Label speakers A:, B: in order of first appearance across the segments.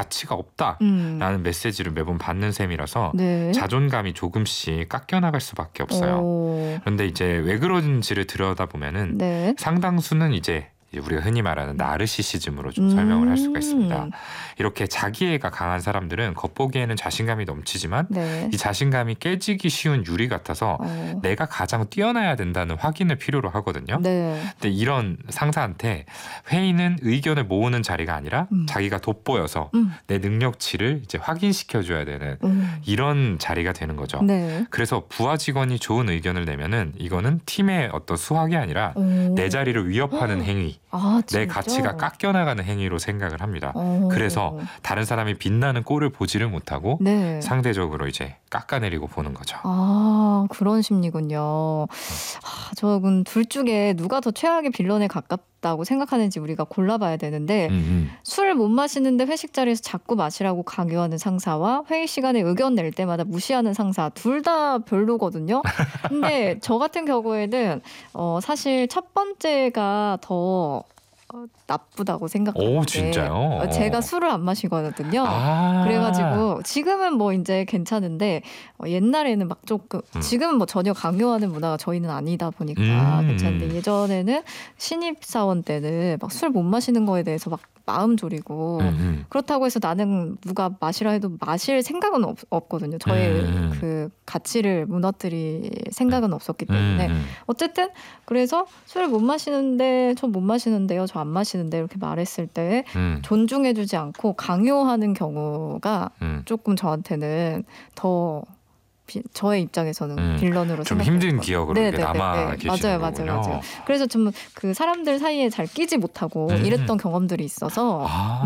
A: 가치가 없다라는 메시지를 매번 받는 셈이라서
B: 네.
A: 자존감이 조금씩 깎여나갈 수밖에 없어요. 그런데 이제 왜 그런지를 들여다보면은
B: 네.
A: 상당수는 이제 우리가 흔히 말하는 나르시시즘으로 좀 설명을 할 수가 있습니다. 이렇게 자기애가 강한 사람들은 겉보기에는 자신감이 넘치지만
B: 네.
A: 이 자신감이 깨지기 쉬운 유리 같아서 내가 가장 뛰어나야 된다는 확인을 필요로 하거든요.
B: 네.
A: 근데 이런 상사한테 회의는 의견을 모으는 자리가 아니라 자기가 돋보여서 내 능력치를 이제 확인시켜줘야 되는 이런 자리가 되는 거죠.
B: 네.
A: 그래서 부하 직원이 좋은 의견을 내면은 이거는 팀의 어떤 수확이 아니라 내 자리를 위협하는 행위,
B: 아,
A: 내 가치가 깎여나가는 행위로 생각을 합니다. 그래서 다른 사람이 빛나는 꼴을 보지를 못하고
B: 네.
A: 상대적으로 이제 깎아내리고 보는 거죠.
B: 아, 그런 심리군요. 저는 둘 중에 누가 더 최악의 빌런에 가깝다고 생각하는지 우리가 골라봐야 되는데 술 못 마시는데 회식 자리에서 자꾸 마시라고 강요하는 상사와 회의 시간에 의견 낼 때마다 무시하는 상사, 둘 다 별로거든요. 근데 저 같은 경우에는 사실 첫 번째가 더 나쁘다고 생각하는데.
A: 오, 진짜요?
B: 제가 술을 안 마시거든요.
A: 아.
B: 그래가지고 지금은 뭐 이제 괜찮은데 옛날에는 막 조금 지금은 뭐 전혀 강요하는 문화가 저희는 아니다 보니까 괜찮은데 예전에는 신입사원 때는 막 술 못 마시는 거에 대해서 막 마음 졸이고 그렇다고 해서 나는 누가 마시라 해도 마실 생각은 없거든요. 저의 그 가치를 무너뜨릴 생각은 없었기 때문에 어쨌든 그래서 술을 못 마시는데 저 못 마시는데요. 저 안 마시는데 이렇게 말했을 때 존중해주지 않고 강요하는 경우가 조금 저한테는 더 저의 입장에서는 빌런으로
A: 좀 힘든 기억으로 남아 계시는 거군요.
B: 맞아요. 그래서 좀 그 사람들 사이에 잘 끼지 못하고 이랬던 경험들이 있어서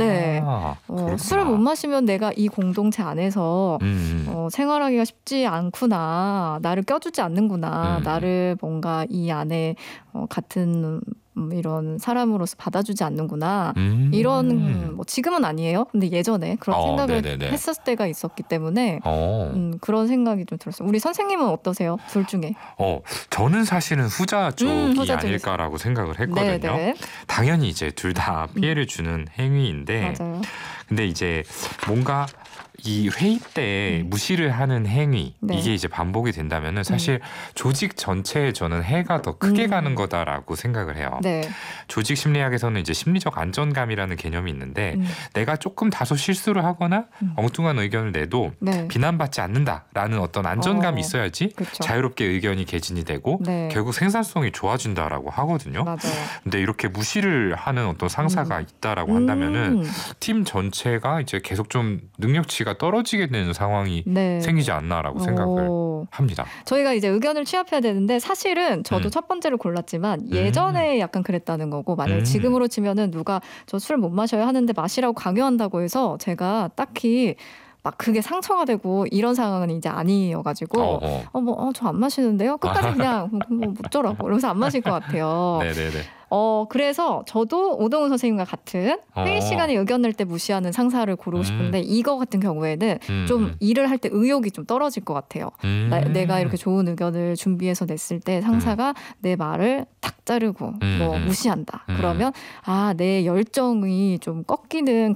B: 술을 못 마시면 내가 이 공동체 안에서 생활하기가 쉽지 않구나. 나를 껴주지 않는구나. 나를 뭔가 이 안에 같은 이런 사람으로서 받아주지 않는구나. 이런 뭐 지금은 아니에요. 근데 예전에 그런 생각을 했었을 때가 있었기 때문에 그런 생각이 좀 들었어요. 우리 선생님은 어떠세요? 둘 중에?
A: 저는 사실은 후자 쪽이 아닐까라고 생각을 했거든요. 네네. 당연히 이제 둘 다 피해를 주는 행위인데
B: 맞아요.
A: 근데 이제 뭔가 이 회의 때 무시를 하는 행위 이게 이제 반복이 된다면은 사실 조직 전체에 저는 해가 더 크게 가는 거다라고 생각을 해요. 조직 심리학에서는 이제 심리적 안정감이라는 개념이 있는데 내가 조금 다소 실수를 하거나 엉뚱한 의견을 내도 비난받지 않는다라는 어떤 안정감이 있어야지 자유롭게 의견이 개진이 되고 결국 생산성이 좋아진다라고 하거든요.
B: 맞아요.
A: 근데 이렇게 무시를 하는 어떤 상사가 있다라고 한다면은 팀 전체가 이제 계속 좀 능력치가 떨어지게 되는 상황이 생기지 않나라고 생각을 합니다.
B: 저희가 이제 의견을 취합해야 되는데 사실은 저도 첫 번째를 골랐지만 예전에 약간 그랬다는 거고 만약에 지금으로 치면은 누가 저 술 못 마셔야 하는데 마시라고 강요한다고 해서 제가 딱히 막 그게 상처가 되고 이런 상황은 이제 아니어가지고 저 안 마시는데요? 끝까지 그냥 뭐 어쩌라고 이러면서 안 마실 것 같아요.
A: 네네네.
B: 그래서 저도 오동훈 선생님과 같은 회의 시간에 의견 낼 때 무시하는 상사를 고르고 싶은데 이거 같은 경우에는 좀 일을 할 때 의욕이 좀 떨어질 것 같아요. 내가 이렇게 좋은 의견을 준비해서 냈을 때 상사가 내 말을 탁 자르고 뭐 무시한다. 그러면 내 열정이 좀 꺾이는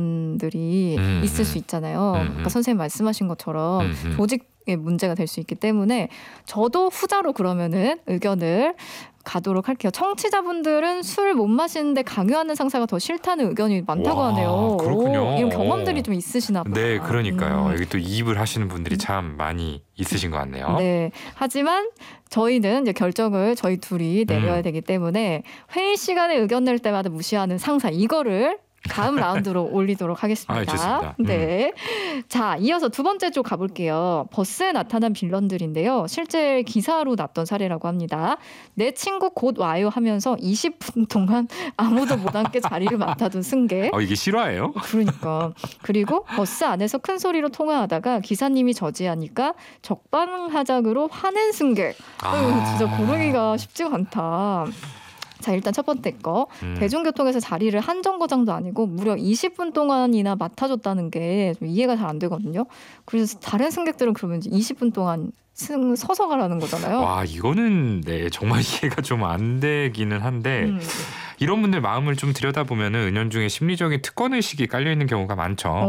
B: 경험들이 있을 수 있잖아요. 아까 선생님 말씀하신 것처럼 조직의 문제가 될 수 있기 때문에 저도 후자로 그러면은 의견을 가도록 할게요. 청취자분들은 술 못 마시는데 강요하는 상사가 더 싫다는 의견이 많다고 하네요.
A: 그렇군요.
B: 이런 경험들이 좀 있으시나 봐요.
A: 네, 그러니까요. 여기 또 이입을 하시는 분들이 참 많이 있으신 것 같네요.
B: 네, 하지만 저희는 이제 결정을 저희 둘이 내려야 되기 때문에 회의 시간에 의견 낼 때마다 무시하는 상사 이거를 다음 라운드로 올리도록 하겠습니다.
A: 좋습니다.
B: 네. 자, 이어서 두 번째 쪽 가볼게요. 버스에 나타난 빌런들인데요. 실제 기사로 났던 사례라고 합니다. 내 친구 곧 와요 하면서 20분 동안 아무도 못 앉게 자리를 맡아둔 승객.
A: 이게 실화예요?
B: 그러니까. 그리고 버스 안에서 큰 소리로 통화하다가 기사님이 저지하니까 적반하장으로 화낸 승객. 진짜 고르기가 쉽지가 않다. 자, 일단 첫 번째 거. 대중교통에서 자리를 한 정거장도 아니고 무려 20분 동안이나 맡아줬다는 게 좀 이해가 잘 안 되거든요. 그래서 다른 승객들은 그러면 20분 동안 서서 가라는 거잖아요.
A: 와, 이거는 정말 이해가 좀 안 되기는 한데 이런 분들 마음을 좀 들여다보면 은연중에 심리적인 특권의식이 깔려있는 경우가 많죠.